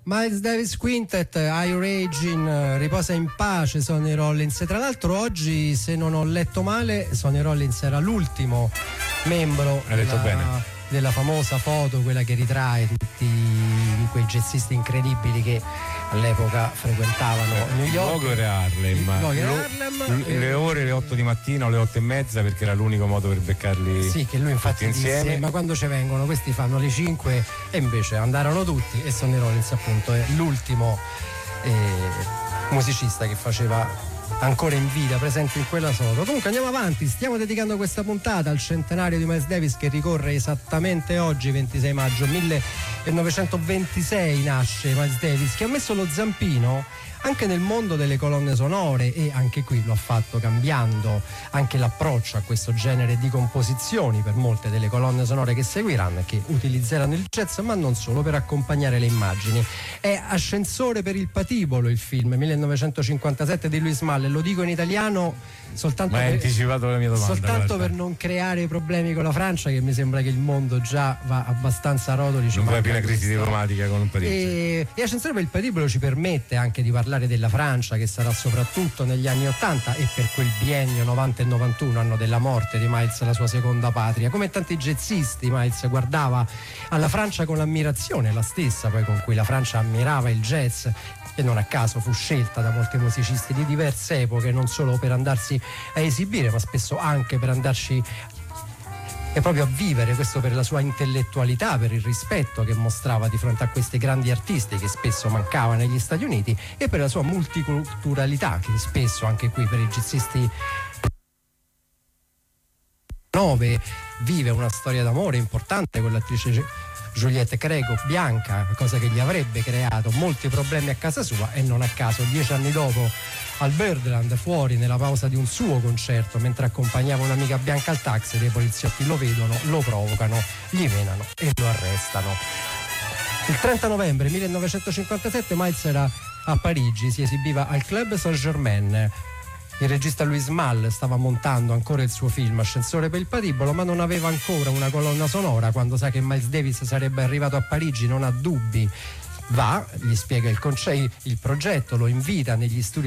Miles Davis Quintet, I Rage riposa in pace Sonny Rollins. Tra l'altro oggi, se non ho letto male, Sonny Rollins era l'ultimo membro della famosa foto, quella che ritrae tutti quei jazzisti incredibili che all'epoca frequentavano New York. Il luogo era Harlem, le ore le 8 di mattina o le 8 e mezza, perché era l'unico modo per beccarli. Sì, che lui infatti disse, ma quando ci vengono questi fanno le 5, e invece andarono tutti, e Sonny Rollins appunto è l'ultimo musicista che faceva ancora in vita, presente in quella foto. Comunque andiamo avanti, stiamo dedicando questa puntata al centenario di Miles Davis, che ricorre esattamente oggi, 26 maggio 1926 nasce Miles Davis, che ha messo lo zampino anche nel mondo delle colonne sonore, e anche qui lo ha fatto cambiando anche l'approccio a questo genere di composizioni per molte delle colonne sonore che seguiranno e che utilizzeranno il jazz, ma non solo, per accompagnare le immagini. È Ascensore per il patibolo il film 1957 di Louis Malle, lo dico in italiano soltanto ma hai anticipato la mia domanda, soltanto per non creare problemi con la Francia, che mi sembra che il mondo già va abbastanza a rotoli. Non va più una crisi diplomatica con Parigi. E Ascensore per il patibolo ci permette anche di parlare della Francia, che sarà soprattutto negli anni 80 e per quel biennio 90 e 91, anno della morte di Miles, la sua seconda patria. Come tanti jazzisti, Miles guardava alla Francia con l'ammirazione, la stessa poi con cui la Francia ammirava il jazz, e non a caso fu scelta da molti musicisti di diverse epoche, non solo per andarsi a esibire, ma spesso anche per andarci e proprio a vivere, questo per la sua intellettualità, per il rispetto che mostrava di fronte a questi grandi artisti che spesso mancava negli Stati Uniti, e per la sua multiculturalità, che spesso anche qui per i jazzisti vive una storia d'amore importante con l'attrice Juliette Greco, bianca, cosa che gli avrebbe creato molti problemi a casa sua, e non a caso 10 anni dopo al Birdland, fuori nella pausa di un suo concerto, mentre accompagnava un'amica bianca al taxi, dei poliziotti lo vedono, lo provocano, gli menano e lo arrestano. Il 30 novembre 1957 Miles era a Parigi, si esibiva al Club Saint-Germain. Il regista Louis Malle stava montando ancora il suo film Ascensore per il patibolo, ma non aveva ancora una colonna sonora. Quando sa che Miles Davis sarebbe arrivato a Parigi non ha dubbi, va, gli spiega il progetto, lo invita negli studi